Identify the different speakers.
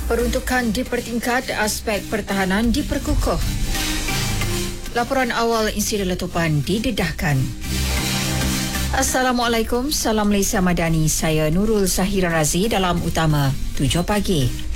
Speaker 1: Peruntukan dipertingkat, aspek pertahanan diperkukuh. Laporan awal insiden letupan didedahkan. Assalamualaikum, salam Malaysia Madani. Saya Nurul Zahira Razi dalam Utama 7 pagi.